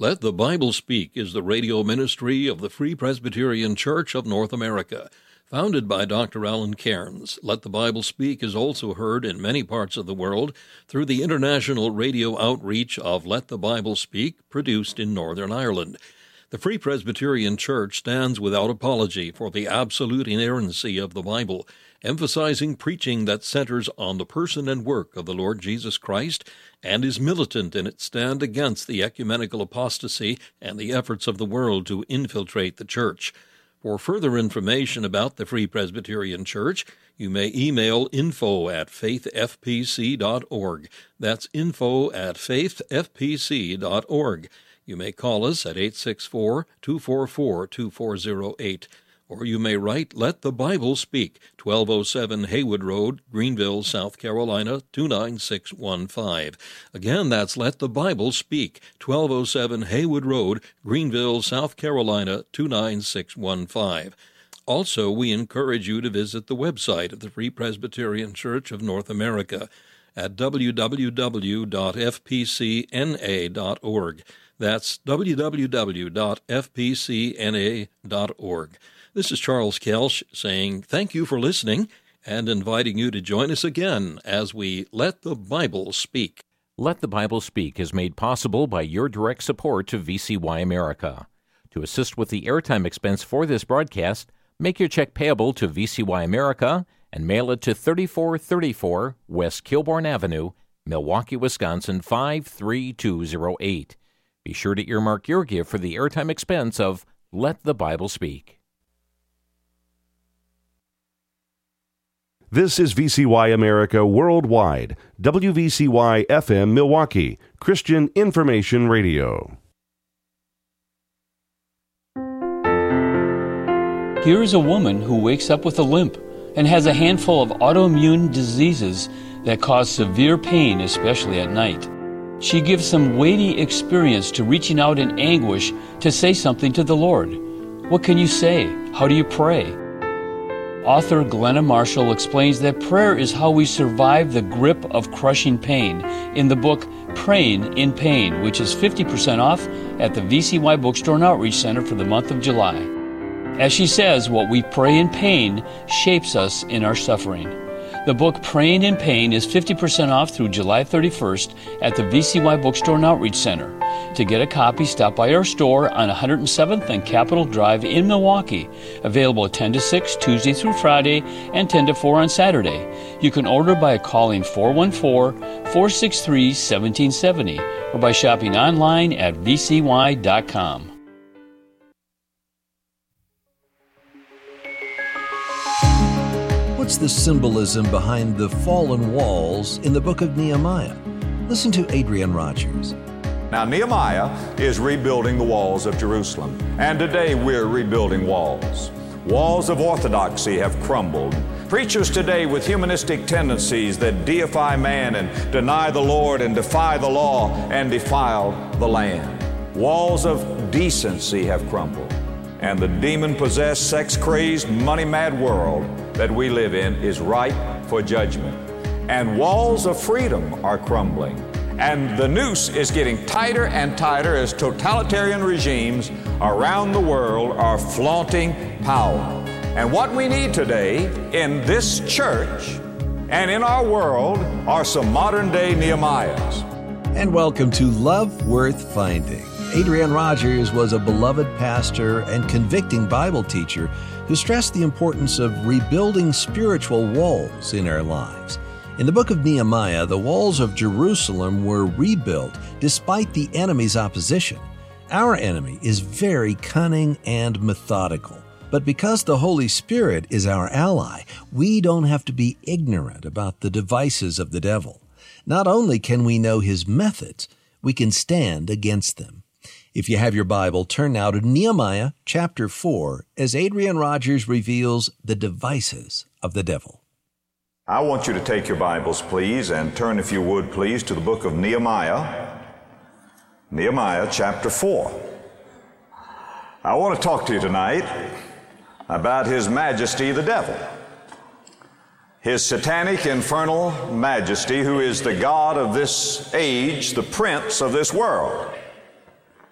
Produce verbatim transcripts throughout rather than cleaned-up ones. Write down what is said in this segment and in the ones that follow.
Let the Bible Speak is the radio ministry of the Free Presbyterian Church of North America. Founded by Doctor Alan Cairns, Let the Bible Speak is also heard in many parts of the world through the international radio outreach of Let the Bible Speak, produced in Northern Ireland. The Free Presbyterian Church stands without apology for the absolute inerrancy of the Bible, emphasizing preaching that centers on the person and work of the Lord Jesus Christ, and is militant in its stand against the ecumenical apostasy and the efforts of the world to infiltrate the church. For further information about the Free Presbyterian Church, you may email info at faith f p c dot org. That's info at faith f p c dot org. You may call us at eight six four, two four four, two four zero eight. Or you may write Let the Bible Speak, twelve oh seven Haywood Road, Greenville, South Carolina, two nine six one five. Again, that's Let the Bible Speak, twelve oh seven Haywood Road, Greenville, South Carolina, two nine six one five. Also, we encourage you to visit the website of the Free Presbyterian Church of North America at w w w dot f p c n a dot org. That's w w w dot f p c n a dot org. This is Charles Kelsch saying thank you for listening and inviting you to join us again as we Let the Bible Speak. Let the Bible Speak is made possible by your direct support to V C Y America. To assist with the airtime expense for this broadcast, make your check payable to V C Y America and mail it to thirty-four thirty-four West Kilbourne Avenue, Milwaukee, Wisconsin five three two zero eight. Be sure to earmark your gift for the airtime expense of Let the Bible Speak. This is V C Y America Worldwide, W V C Y F M Milwaukee, Christian Information Radio. Here is a woman who wakes up with a limp and has a handful of autoimmune diseases that cause severe pain, especially at night. She gives some weighty experience to reaching out in anguish to say something to the Lord. What can you say? How do you pray? Author Glenna Marshall explains that prayer is how we survive the grip of crushing pain in the book Praying in Pain, which is fifty percent off at the V C Y Bookstore and Outreach Center for the month of July. As she says, what we pray in pain shapes us in our suffering. The book Praying in Pain is fifty percent off through July thirty-first at the V C Y Bookstore and Outreach Center. To get a copy, stop by our store on one hundred seventh and Capitol Drive in Milwaukee. Available ten to six Tuesday through Friday and ten to four on Saturday. You can order by calling four one four, four six three, one seven seven zero or by shopping online at v c y dot com. What's the symbolism behind the fallen walls in the book of Nehemiah? Listen to Adrian Rogers. Now, Nehemiah is rebuilding the walls of Jerusalem, and today we're rebuilding walls. Walls of orthodoxy have crumbled. Preachers today with humanistic tendencies that deify man and deny the Lord and defy the law and defile the land. Walls of decency have crumbled, and the demon-possessed, sex-crazed, money-mad world that we live in is ripe for judgment. And walls of freedom are crumbling. And the noose is getting tighter and tighter as totalitarian regimes around the world are flaunting power. And what we need today in this church and in our world are some modern-day Nehemiahs. And welcome to Love Worth Finding. Adrian Rogers was a beloved pastor and convicting Bible teacher who stressed the importance of rebuilding spiritual walls in our lives. In the book of Nehemiah, the walls of Jerusalem were rebuilt despite the enemy's opposition. Our enemy is very cunning and methodical, but because the Holy Spirit is our ally, we don't have to be ignorant about the devices of the devil. Not only can we know his methods, we can stand against them. If you have your Bible, turn now to Nehemiah chapter four as Adrian Rogers reveals the devices of the devil. I want you to take your Bibles, please, and turn, if you would, please, to the book of Nehemiah. Nehemiah chapter four. I want to talk to you tonight about His Majesty the devil. His satanic, infernal majesty, who is the God of this age, the prince of this world.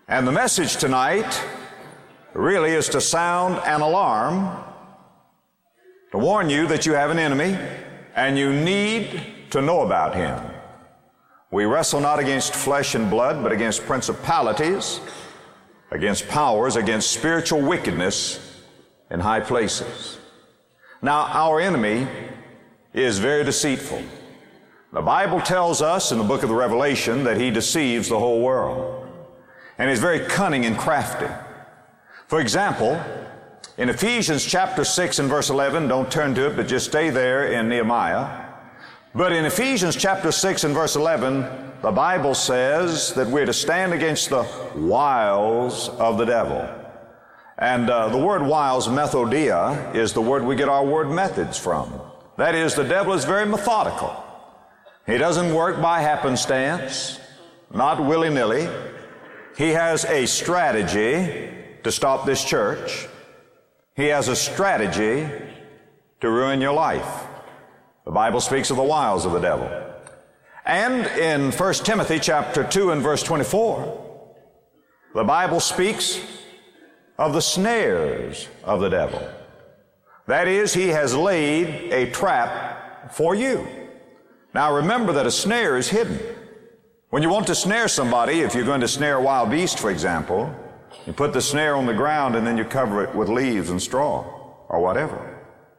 And the message tonight really is to sound an alarm, to warn you that you have an enemy and you need to know about him. We wrestle not against flesh and blood, but against principalities, against powers, against spiritual wickedness in high places. Now, our enemy is very deceitful. The Bible tells us in the book of the Revelation that he deceives the whole world. And he's very cunning and crafty. For example, in Ephesians chapter six and verse eleven, don't turn to it, but just stay there in Nehemiah. But in Ephesians chapter six and verse eleven, the Bible says that we're to stand against the wiles of the devil. And uh, the word wiles, methodia, is the word we get our word methods from. That is, the devil is very methodical. He doesn't work by happenstance, not willy-nilly. He has a strategy to stop this church. He has a strategy to ruin your life. The Bible speaks of the wiles of the devil. And in First Timothy chapter two and verse twenty-four, the Bible speaks of the snares of the devil. That is, he has laid a trap for you. Now remember that a snare is hidden. When you want to snare somebody, if you're going to snare a wild beast, for example, you put the snare on the ground and then you cover it with leaves and straw or whatever.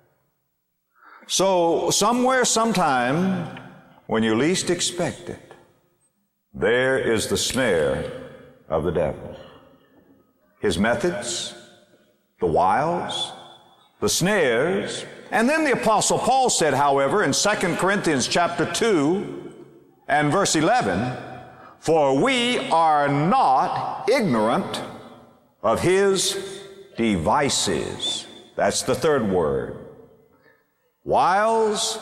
So somewhere, sometime, when you least expect it, there is the snare of the devil. His methods, the wiles, the snares. And then the Apostle Paul said, however, in Second Corinthians chapter two and verse eleven, for we are not ignorant of his devices. That's the third word. Wiles,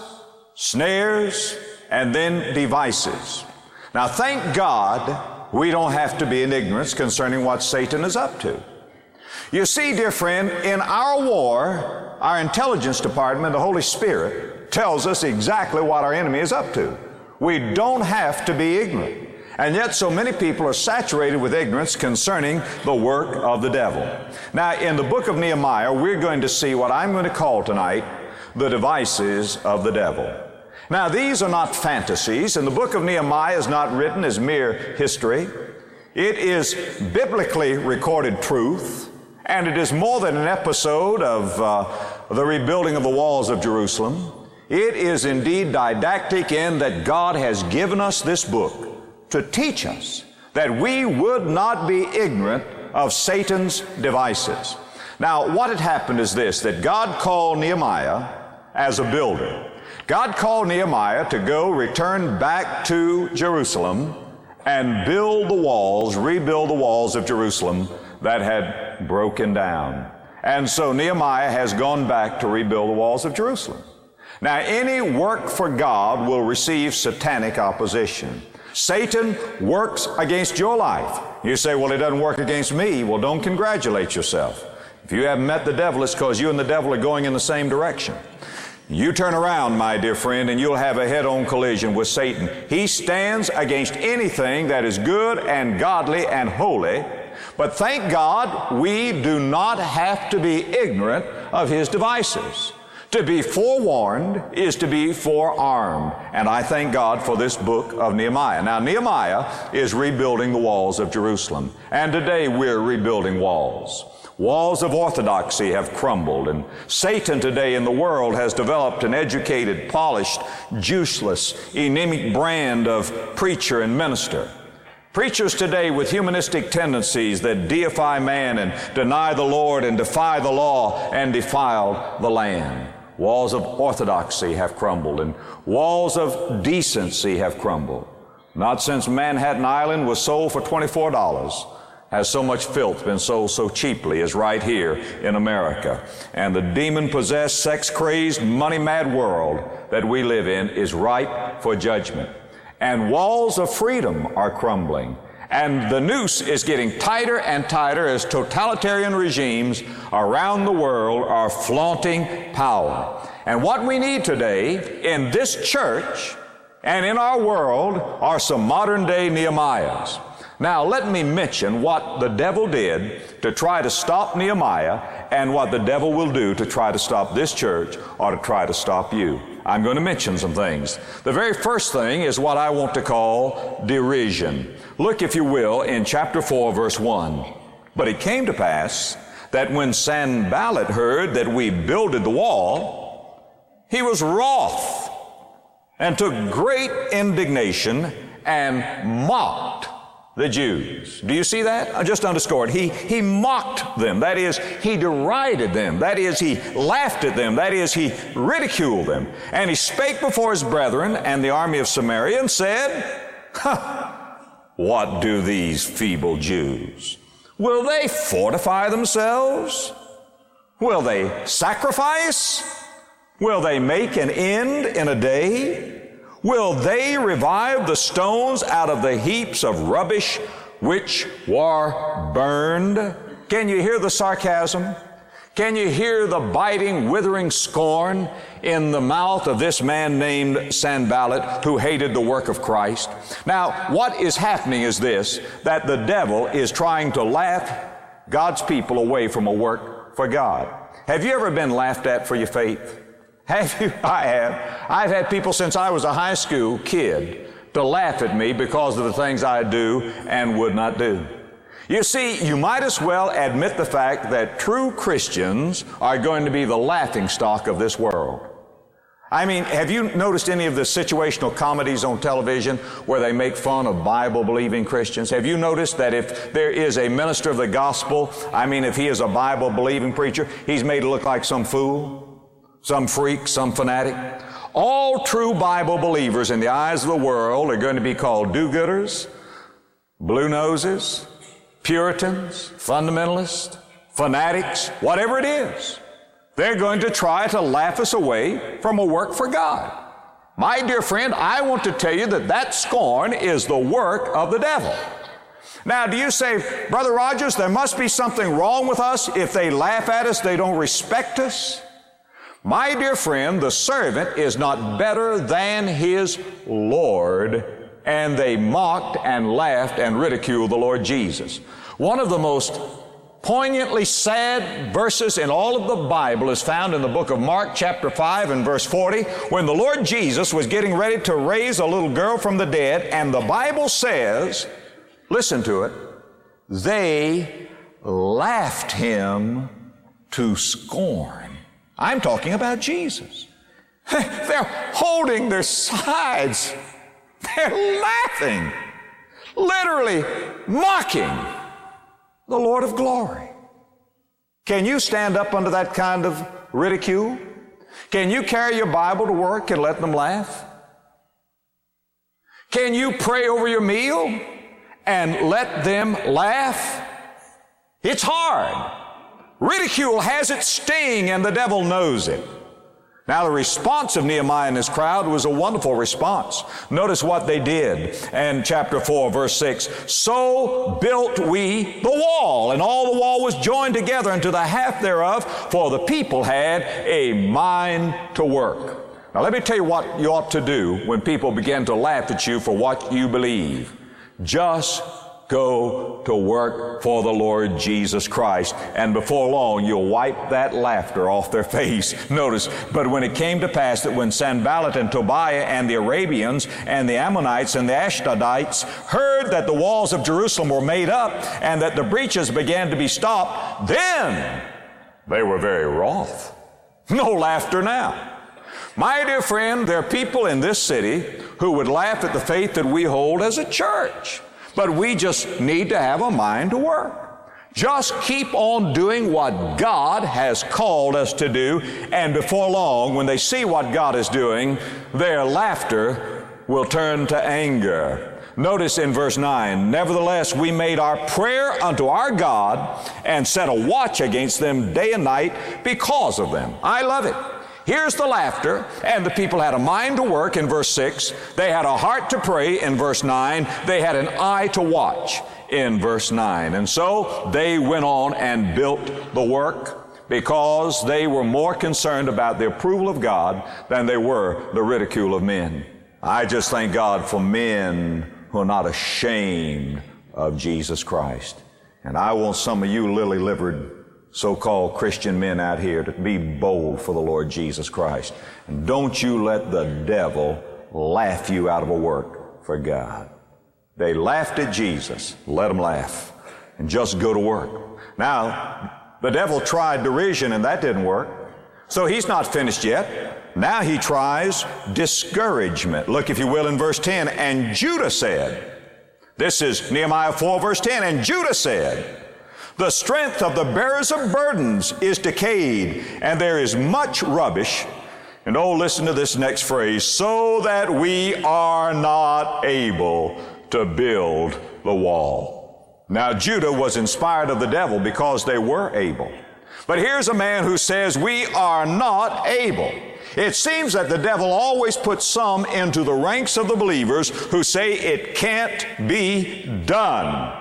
snares, and then devices. Now thank God we don't have to be in ignorance concerning what Satan is up to. You see, dear friend, in our war, our intelligence department, the Holy Spirit, tells us exactly what our enemy is up to. We don't have to be ignorant. And yet so many people are saturated with ignorance concerning the work of the devil. Now, in the book of Nehemiah, we're going to see what I'm going to call tonight the devices of the devil. Now, these are not fantasies, and the book of Nehemiah is not written as mere history. It is biblically recorded truth, and it is more than an episode of uh, the rebuilding of the walls of Jerusalem. It is indeed didactic in that God has given us this book to teach us that we would not be ignorant of Satan's devices. Now, what had happened is this, that God called Nehemiah as a builder. God called Nehemiah to go return back to Jerusalem and build the walls, rebuild the walls of Jerusalem that had broken down. And so Nehemiah has gone back to rebuild the walls of Jerusalem. Now, any work for God will receive satanic opposition. Satan works against your life. You say, well, it doesn't work against me. Well, don't congratulate yourself. If you haven't met the devil, it's because you and the devil are going in the same direction. You turn around, my dear friend, and you'll have a head-on collision with Satan. He stands against anything that is good and godly and holy. But thank God, we do not have to be ignorant of his devices. To be forewarned is to be forearmed. And I thank God for this book of Nehemiah. Now, Nehemiah is rebuilding the walls of Jerusalem. And today we're rebuilding walls. Walls of orthodoxy have crumbled. And Satan today in the world has developed an educated, polished, juiceless, anemic brand of preacher and minister. Preachers today with humanistic tendencies that deify man and deny the Lord and defy the law and defile the land. Walls of orthodoxy have crumbled, and walls of decency have crumbled. Not since Manhattan Island was sold for twenty-four dollars has so much filth been sold so cheaply as right here in America. And the demon-possessed, sex-crazed, money-mad world that we live in is ripe for judgment. And walls of freedom are crumbling. And the noose is getting tighter and tighter as totalitarian regimes around the world are flaunting power. And what we need today in this church and in our world are some modern-day Nehemiahs. Now, let me mention what the devil did to try to stop Nehemiah and what the devil will do to try to stop this church or to try to stop you. I'm going to mention some things. The very first thing is what I want to call derision. Look, if you will, in chapter four, verse one. But it came to pass that when Sanballat heard that we builded the wall, he was wroth and took great indignation and mocked the Jews. Do you see that? I just underscored. He, he mocked them. That is, he derided them. That is, he laughed at them. That is, he ridiculed them. And he spake before his brethren and the army of Samaria and said, what do these feeble Jews? Will they fortify themselves? Will they sacrifice? Will they make an end in a day? Will they revive the stones out of the heaps of rubbish which were burned? Can you hear the sarcasm? Can you hear the biting, withering scorn in the mouth of this man named Sanballat, who hated the work of Christ? Now, what is happening is this, that the devil is trying to laugh God's people away from a work for God. Have you ever been laughed at for your faith? Have you? I have. I've had people since I was a high school kid to laugh at me because of the things I do and would not do. You see, you might as well admit the fact that true Christians are going to be the laughing stock of this world. I mean, have you noticed any of the situational comedies on television where they make fun of Bible-believing Christians? Have you noticed that if there is a minister of the gospel, I mean, if he is a Bible-believing preacher, he's made to look like some fool? Some freak, some fanatic. All true Bible believers in the eyes of the world are going to be called do-gooders, blue noses, Puritans, fundamentalists, fanatics, whatever it is. They're going to try to laugh us away from a work for God. My dear friend, I want to tell you that that scorn is the work of the devil. Now, do you say, Brother Rogers, there must be something wrong with us if they laugh at us, they don't respect us? My dear friend, the servant is not better than his Lord, and they mocked and laughed and ridiculed the Lord Jesus. One of the most poignantly sad verses in all of the Bible is found in the book of Mark chapter five and verse forty, when the Lord Jesus was getting ready to raise a little girl from the dead, and the Bible says, listen to it, they laughed him to scorn. I'm talking about Jesus. They're holding their sides. They're laughing, literally mocking the Lord of glory. Can you stand up under that kind of ridicule? Can you carry your Bible to work and let them laugh? Can you pray over your meal and let them laugh? It's hard. Ridicule has its sting, and the devil knows it. Now, the response of Nehemiah and his crowd was a wonderful response. Notice what they did in chapter four, verse six. So built we the wall, and all the wall was joined together unto the half thereof, for the people had a mind to work. Now, let me tell you what you ought to do when people begin to laugh at you for what you believe. Just go to work for the Lord Jesus Christ, and before long you'll wipe that laughter off their face. Notice, but when it came to pass that when Sanballat and Tobiah and the Arabians and the Ammonites and the Ashdodites heard that the walls of Jerusalem were made up and that the breaches began to be stopped, then they were very wroth. No laughter now. My dear friend, there are people in this city who would laugh at the faith that we hold as a church. But we just need to have a mind to work. Just keep on doing what God has called us to do, and before long, when they see what God is doing, their laughter will turn to anger. Notice in verse nine, nevertheless, we made our prayer unto our God and set a watch against them day and night because of them. I love it. Here's the laughter, and the people had a mind to work in verse six. They had a heart to pray in verse nine. They had an eye to watch in verse nine. And so they went on and built the work because they were more concerned about the approval of God than they were the ridicule of men. I just thank God for men who are not ashamed of Jesus Christ. And I want some of you lily-livered so-called Christian men out here to be bold for the Lord Jesus Christ. And don't you let the devil laugh you out of a work for God. They laughed at Jesus. Let them laugh. And just go to work. Now, the devil tried derision and that didn't work. So he's not finished yet. Now he tries discouragement. Look, if you will, in verse ten, and Judah said, this is Nehemiah four, verse ten, and Judah said, the strength of the bearers of burdens is decayed, and there is much rubbish. And oh, listen to this next phrase, so that we are not able to build the wall. Now, Judah was inspired of the devil because they were able. But here's a man who says we are not able. It seems that the devil always puts some into the ranks of the believers who say it can't be done.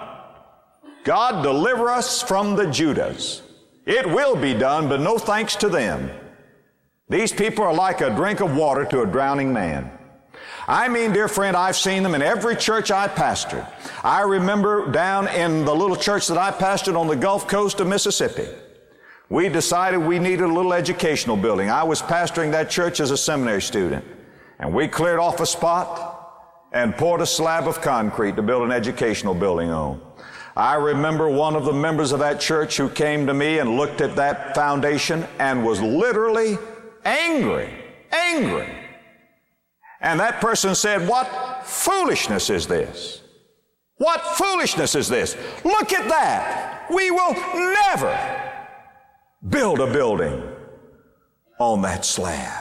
God deliver us from the Judahs. It will be done, but no thanks to them. These people are like a drink of water to a drowning man. I mean, dear friend, I've seen them in every church I pastored. I remember down in the little church that I pastored on the Gulf Coast of Mississippi, we decided we needed a little educational building. I was pastoring that church as a seminary student, and we cleared off a spot and poured a slab of concrete to build an educational building on. I remember one of the members of that church who came to me and looked at that foundation and was literally angry, angry. And that person said, what foolishness is this? What foolishness is this? Look at that. We will never build a building on that slab.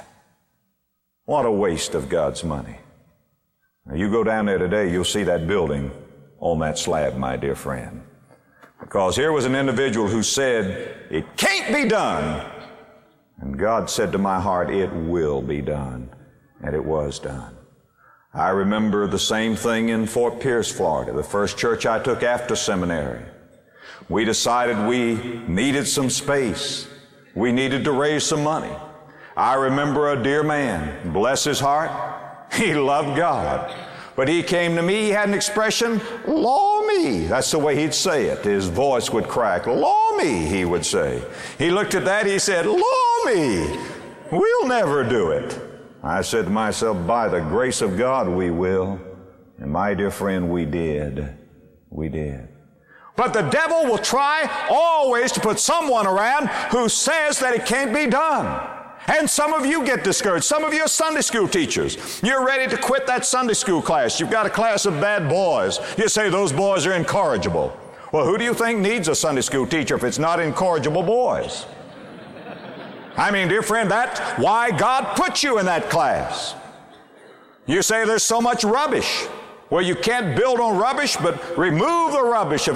What a waste of God's money. Now, you go down there today, you'll see that building on that slab, my dear friend. Because here was an individual who said, it can't be done. And God said to my heart, it will be done. And it was done. I remember the same thing in Fort Pierce, Florida, the first church I took after seminary. We decided we needed some space. We needed to raise some money. I remember a dear man, bless his heart, he loved God. But he came to me, he had an expression, law me. That's the way he'd say it. His voice would crack. Law me, he would say. He looked at that, he said, law me. We'll never do it. I said to myself, by the grace of God, we will. And my dear friend, we did. We did. But the devil will try always to put someone around who says that it can't be done. And some of you get discouraged. Some of you are Sunday school teachers. You're ready to quit that Sunday school class. You've got a class of bad boys. You say those boys are incorrigible. Well, who do you think needs a Sunday school teacher if it's not incorrigible boys? I mean, dear friend, that's why God put you in that class. You say there's so much rubbish. Well, you can't build on rubbish, but remove the rubbish of